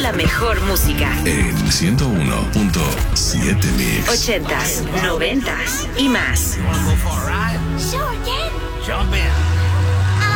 la mejor música. En 101.7 Mix. 80s, 90s y más. Sure, kid. Jump in.